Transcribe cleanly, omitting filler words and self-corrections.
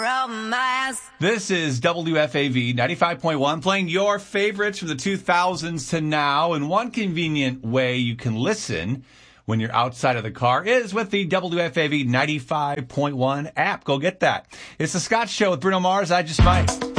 This is WFAV 95.1, playing your favorites from the 2000s to now. And one convenient way you can listen when you're outside of the car is with the WFAV 95.1 app. Go get that. It's the Scott Show with Bruno Mars. I Just Might.